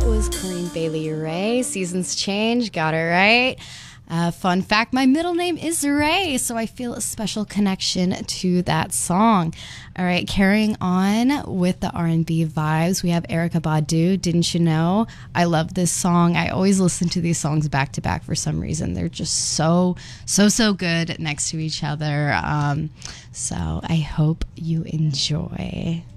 Was Corinne Bailey Rae. Seasons change, got it right. Fun fact, my middle name is Ray, so I feel a special connection to that song. All right, carrying on with the R&B vibes, we have Erykah Badu, Didn't You Know? I love this song. I always listen to these songs back to back for some reason. They're just so good next to each other. So I hope you enjoy.